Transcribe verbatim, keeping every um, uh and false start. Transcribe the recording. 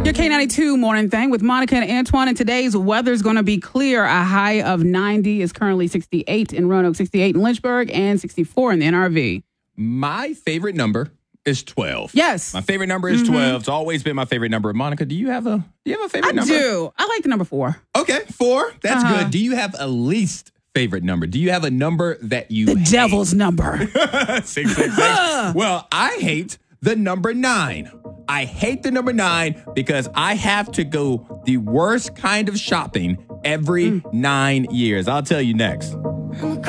Your K ninety-two morning thing with Monica and Antoine. And today's weather's going to be clear. A high of ninety is currently sixty-eight in Roanoke, sixty-eight in Lynchburg, and sixty-four in the N R V. My favorite number is twelve. Yes. My favorite number is mm-hmm. twelve. It's always been my favorite number. Monica, do you have a do you have a favorite I number? I do. I like the number four. Okay, four. That's uh-huh. good. Do you have a least favorite number? Do you have a number that you The hate? devil's number. six six six. Well, I hate the number nine. I hate the number nine because I have to go the worst kind of shopping every mm. nine years. I'll tell you next.